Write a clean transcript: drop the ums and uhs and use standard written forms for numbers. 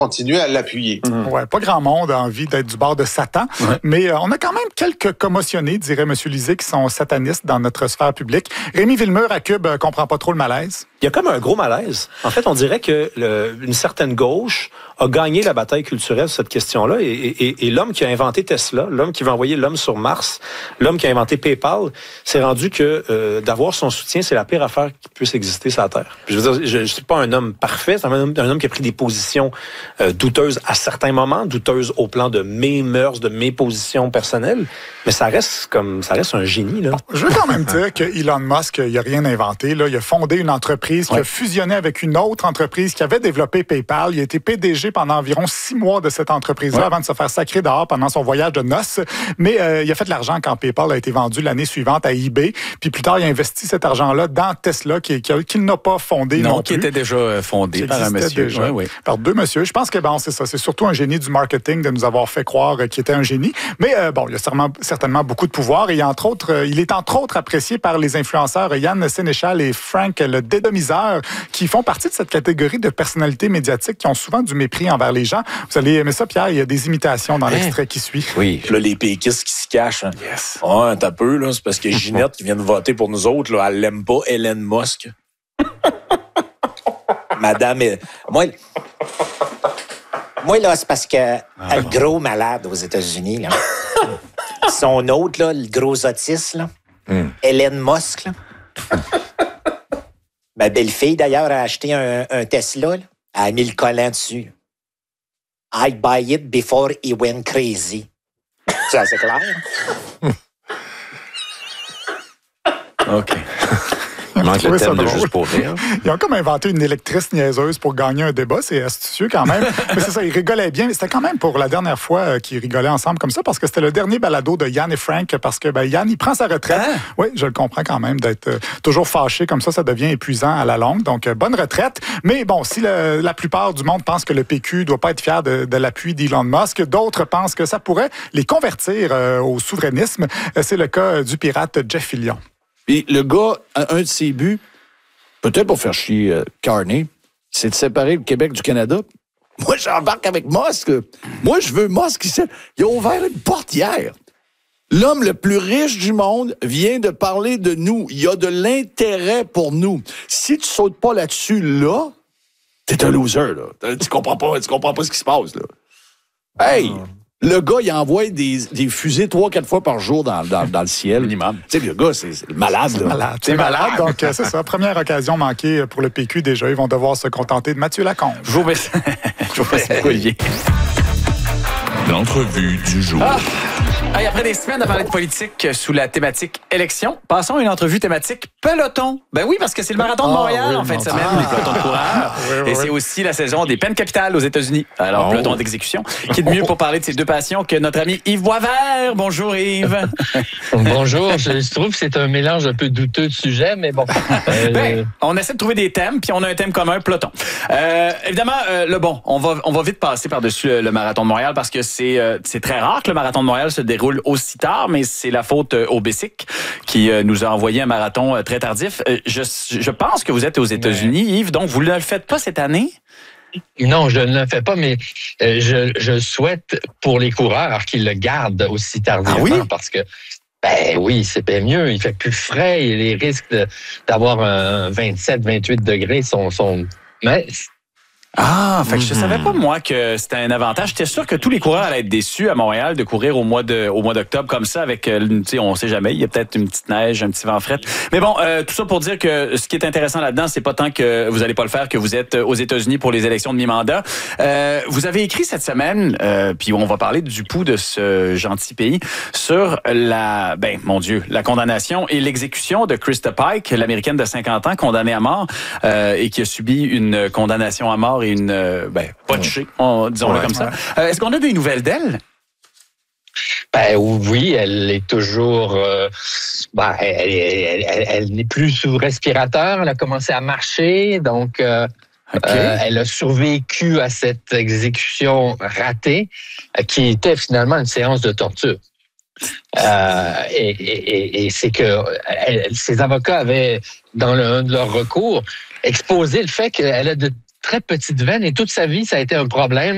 continuer à l'appuyer. Ouais, pas grand monde a envie d'être du bord de Satan, mais on a quand même quelques commotionnés, dirait M. Lisée, qui sont satanistes dans notre sphère publique. Rémi Villemur à Cube comprend pas trop le malaise. Il y a comme un gros malaise. En fait, on dirait que une certaine gauche a gagné la bataille culturelle sur cette question-là. Et l'homme qui a inventé Tesla, l'homme qui va envoyer l'homme sur Mars, l'homme qui a inventé PayPal, s'est rendu que d'avoir son soutien, c'est la pire affaire qui puisse exister sur la Terre. Puis, je veux dire, je suis pas un homme parfait, c'est un homme qui a pris des positions douteuses à certains moments, douteuses au plan de mes mœurs, de mes positions personnelles, mais ça reste un génie, là. Je veux quand même dire que Elon Musk, il a rien inventé, là. Il a fondé une entreprise qui a fusionné avec une autre entreprise qui avait développé PayPal. Il a été PDG pendant environ 6 mois de cette entreprise-là avant de se faire sacrer dehors pendant son voyage de noces. Mais il a fait de l'argent quand PayPal a été vendu l'année suivante à eBay. Puis plus tard, il a investi cet argent-là dans Tesla, qu'il n'a pas fondé non plus. Qui était déjà fondé par un monsieur. Par deux messieurs. Je pense que c'est ça. C'est surtout un génie du marketing de nous avoir fait croire qu'il était un génie. Mais il a certainement beaucoup de pouvoir. Et entre autres, il est entre autres apprécié par les influenceurs Yann Sénéchal et Frank le Dédomiseur, qui font partie de cette catégorie de personnalités médiatiques qui ont souvent du mépris envers les gens. Vous allez aimer ça, Pierre. Il y a des imitations dans l'extrait qui suit. Oui. Là, les péquistes qui se cachent. Hein. Yes. T'as peu, là. C'est parce que Ginette, qui vient de voter pour nous autres, là, elle l'aime pas, Elon Musk. Madame, moi, là, c'est parce que le gros malade aux États-Unis, là. Son autre, là, le gros autiste, là. Elon Musk, là. Ma belle-fille, d'ailleurs, a acheté un Tesla, là. Elle a mis le collant dessus. I buy it before he went crazy. C'est assez clair. OK. Il manque le thème de Juste pour rire. Ils ont comme inventé une électrice niaiseuse pour gagner un débat. C'est astucieux quand même. Mais c'est ça, ils rigolaient bien. C'était quand même pour la dernière fois qu'ils rigolaient ensemble comme ça parce que c'était le dernier balado de Yann et Frank parce que Yann, il prend sa retraite. Oui, je le comprends quand même d'être toujours fâché comme ça devient épuisant à la longue. Donc, bonne retraite. Mais bon, si la plupart du monde pense que le PQ ne doit pas être fier de l'appui d'Elon Musk, d'autres pensent que ça pourrait les convertir au souverainisme. C'est le cas du pirate Jeff Fillion. Puis le gars, un de ses buts, peut-être pour faire chier Carney, c'est de séparer le Québec du Canada. Moi, j'embarque avec Musk. Moi, je veux Musk. Il a ouvert une porte hier. L'homme le plus riche du monde vient de parler de nous. Il a de l'intérêt pour nous. Si tu sautes pas là-dessus, là, t'es un loser, là. Tu comprends pas ce qui se passe, là. Hey! Le gars, il envoie des fusées 3-4 fois par jour dans le ciel. Minimum. Tu sais, le gars, c'est malade, là. C'est malade. Donc, c'est ça. Première occasion manquée pour le PQ déjà. Ils vont devoir se contenter de Mathieu Lacombe. Je vous remercie beaucoup, Olivier. L'entrevue du jour. Hey, après des semaines à parler de politique sous la thématique élection, passons à une entrevue thématique peloton. Ben oui, parce que c'est le marathon de Montréal en fin de semaine, les pelotons de coureurs. Et c'est aussi la saison des peines capitales aux États-Unis. Alors, peloton d'exécution. Qui est de mieux pour parler de ces deux passions que notre ami Yves Boisvert. Bonjour Yves. Bonjour. Je trouve que c'est un mélange un peu douteux de sujets, mais bon. On essaie de trouver des thèmes, puis on a un thème commun, peloton. Évidemment, on va vite passer par-dessus le marathon de Montréal parce que c'est très rare que le marathon de Montréal se déroule aussi tard, mais c'est la faute au BESIC qui nous a envoyé un marathon très tardif. Je pense que vous êtes aux États-Unis, Yves, donc vous ne le faites pas cette année? Non, je ne le fais pas, mais je souhaite pour les coureurs qu'ils le gardent aussi tardivement parce que oui, c'est bien mieux. Il fait plus frais et les risques d'avoir un 27-28 degrés sont minces. Fait que je savais pas, moi, que c'était un avantage. J'étais sûr que tous les coureurs allaient être déçus à Montréal de courir au mois d'octobre comme ça avec, tu sais, on sait jamais, il y a peut-être une petite neige, un petit vent fret. Mais bon, tout ça pour dire que ce qui est intéressant là-dedans, c'est pas tant que vous allez pas le faire, que vous êtes aux États-Unis pour les élections de mi-mandat. Vous avez écrit cette semaine, puis on va parler du pouls de ce gentil pays, sur la condamnation et l'exécution de Krista Pike, l'Américaine de 50 ans, condamnée à mort, et qui a subi une condamnation à mort et une pas touchée, disons-le comme ça. Est-ce qu'on a des nouvelles d'elle? Oui, elle est toujours... elle n'est plus sous respirateur. Elle a commencé à marcher, donc elle a survécu à cette exécution ratée qui était finalement une séance de torture. Et c'est que ses avocats avaient, dans un de leurs recours, exposé le fait qu'elle a de très petites veines et toute sa vie, ça a été un problème.